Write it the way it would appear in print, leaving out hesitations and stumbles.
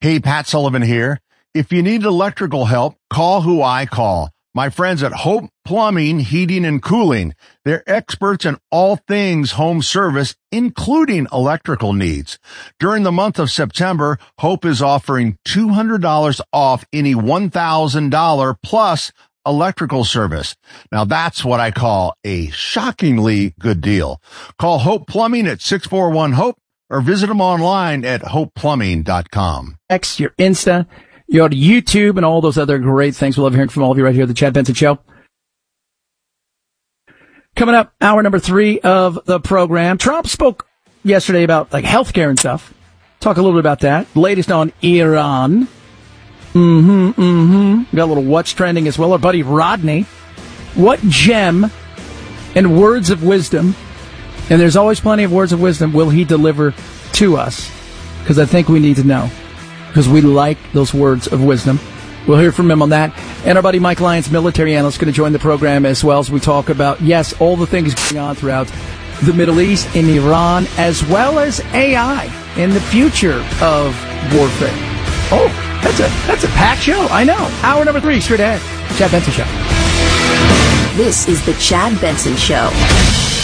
Hey, Pat Sullivan here. If you need electrical help, call who I call. My friends at Hope Plumbing, Heating, and Cooling. They're experts in all things home service, including electrical needs. During the month of September, Hope is offering $200 off any $1,000 plus electrical service. Now that's what I call a shockingly good deal. Call Hope Plumbing at 641-HOPE or visit them online at hopeplumbing.com. X, your Insta, your YouTube, and all those other great things. We love hearing from all of you right here at the Chad Benson Show. Coming up, hour number 3 of the program. Trump spoke yesterday about healthcare and stuff. Talk a little bit about that. Latest on Iran. Got a little what's trending as well. Our buddy Rodney. What gem and words of wisdom, and there's always plenty of words of wisdom, will he deliver to us? Because I think we need to know. Because we like those words of wisdom. We'll hear from him on that. And our buddy Mike Lyons, military analyst, going to join the program as well as we talk about, yes, all the things going on throughout the Middle East, in Iran, as well as AI in the future of warfare. Oh, that's a packed show. I know. Hour number 3, straight ahead. Chad Benson Show. This is the Chad Benson Show.